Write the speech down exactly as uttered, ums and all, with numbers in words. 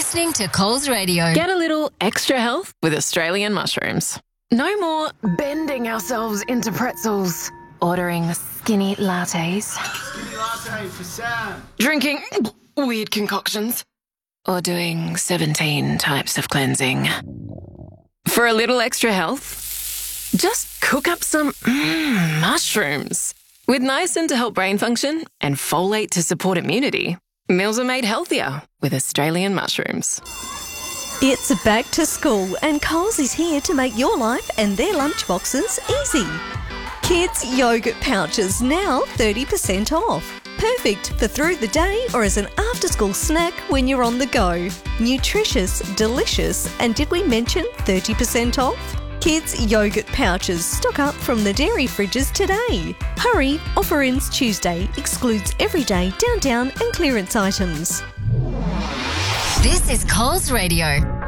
listening to Coles Radio. Get a little extra health with Australian mushrooms. No more bending ourselves into pretzels, ordering skinny lattes, Skinny latte for Sam. drinking weird concoctions, or doing seventeen types of cleansing. For a little extra health, just cook up some mm, mushrooms. With niacin to help brain function and folate to support immunity, meals are made healthier with Australian mushrooms. It's back to school and Coles is here to make your life and their lunchboxes easy. Kids yogurt pouches now thirty percent off. Perfect for through the day or as an after-school snack when you're on the go. Nutritious, delicious, and did we mention thirty percent off? Kids yogurt pouches stock up from the dairy fridges today. Hurry, offer ends Tuesday, excludes everyday, down, down and clearance items. This is Coles Radio.